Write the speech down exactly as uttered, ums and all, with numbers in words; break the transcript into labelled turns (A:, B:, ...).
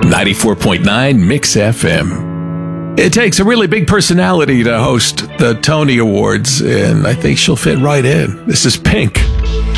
A: ninety-four point nine Mix F M. It takes a really big personality to host the Tony Awards, and I think she'll fit right in. This is Pink.